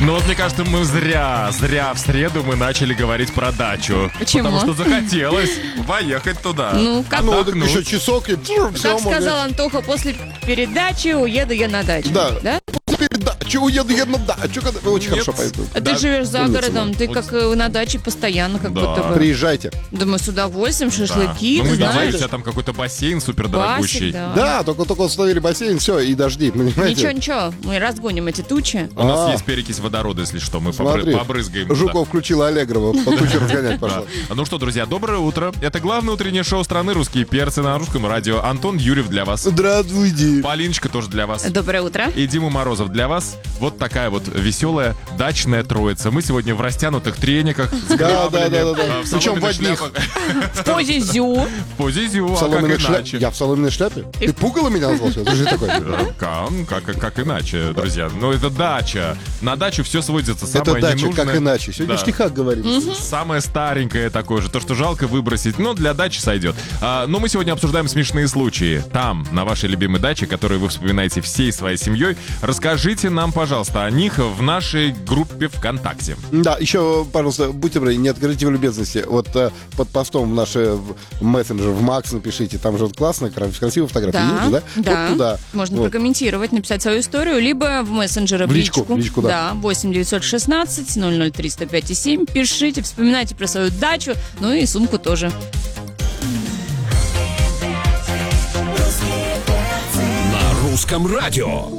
Ну вот мне кажется, мы зря в среду мы начали говорить про дачу. Почему? Потому что захотелось поехать туда. Ну, как, Ну, так еще часок и все. как сказал Антоха, после передачи уеду я на дачу. Да. Передачу уеду я на дачу. Вы очень Нет. хорошо поете. А ты живешь за Умница, городом, ты как на даче постоянно, как Да. будто бы. Приезжайте. Да мы с удовольствием, шашлыки, Ну, ты мы видели, у знаешь. тебя там какой-то бассейн супердорогущий. Басик, да. Да, только установили бассейн, все, и дожди, понимаете? Ничего, мы разгоним эти тучи. У нас А. есть перекись водорода, если что, мы Смотри, побрызгаем. Жуков включила Аллегрова, по туче разгонять пошла. Да. Ну что, друзья, доброе утро. Это главное утреннее шоу страны «Русские перцы» на русском радио. Антон Юрьев для вас. Здравствуйте. Полиночка тоже для вас. Доброе утро. И Дима Морозов для вас. Вот такая вот веселая дачная троица. Мы сегодня в растянутых трениках. С граблями, да. в Причем соломенных в одних. шляпах. В позе зю. В позе зю, а Соломенной как иначе? Я в соломенной шляпе? Ты пугало меня назвал сейчас? Ты же такой. Как иначе, друзья? Ну, это дача. На дачу все сводится. Это Самое дача, ненужное. как иначе. Сегодня Да. ж не как говорится. Самое старенькое такое же, то, что жалко выбросить, но для дачи сойдет. Но мы сегодня обсуждаем смешные случаи. Там, на вашей любимой даче, которые вы вспоминаете всей своей семьей, расскажите нам, пожалуйста, о них в нашей группе ВКонтакте. Да, еще, пожалуйста, будьте добры, не откажите в любезности. Вот под постом в наш мессенджер, в Макс напишите, там же вот классно, красивая фотография. Есть же, да? Да. Вот туда. Можно Вот. прокомментировать, написать свою историю, либо в мессенджеры в В личку, да. Да, 8 916 003 105 7. Пишите, вспоминайте про свою дачу, ну и сумку тоже. На русском радио.